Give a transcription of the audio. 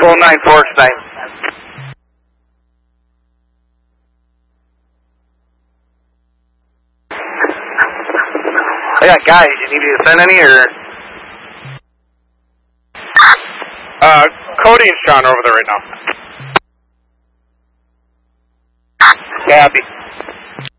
Full 9-4 tonight. I got guys. You need me to send any or? Cody and Sean are over there right now. Copy.